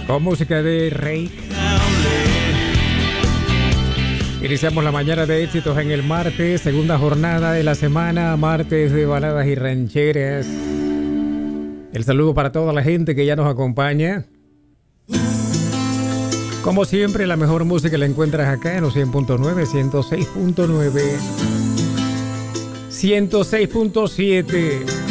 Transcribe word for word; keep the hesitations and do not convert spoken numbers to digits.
Con música de Rey. Iniciamos la mañana de éxitos en el martes, segunda jornada de la semana, martes de baladas y rancheras. El saludo para toda la gente que ya nos acompaña. Como siempre, la mejor música la encuentras acá en los cien punto nueve, ciento seis punto nueve, ciento seis punto siete.